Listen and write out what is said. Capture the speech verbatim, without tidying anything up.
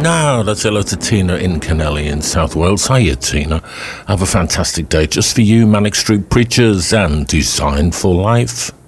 Now, that's hello to Tina in Kennelly in South Wales. Hiya, Tina. Have a fantastic day just for you, Manic Street Preachers and Design for Life.